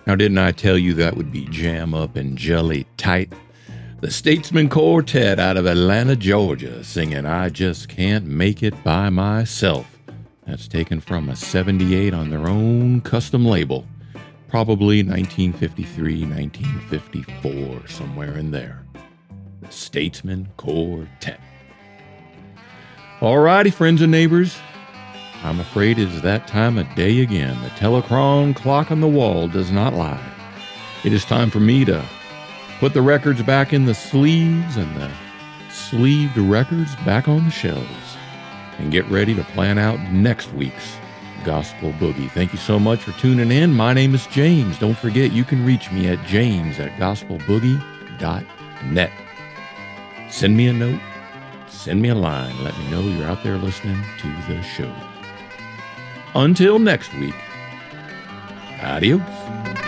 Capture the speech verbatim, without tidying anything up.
Now, didn't I tell you that would be jam up and jelly tight? The Statesman Quartet out of Atlanta, Georgia, singing I Just Can't Make It By Myself. That's taken from a seventy-eight on their own custom label. Probably nineteen fifty-three, nineteen fifty-four, somewhere in there. The Statesman Quartet. All righty, friends and neighbors. I'm afraid it's that time of day again. The Telecron clock on the wall does not lie. It is time for me to put the records back in the sleeves and the sleeved records back on the shelves and get ready to plan out next week's Gospel Boogie. Thank you so much for tuning in. My name is James. Don't forget, you can reach me at james at gospel boogie dot net. Send me a note. Send me a line. Let me know you're out there listening to the show. Until next week, adios.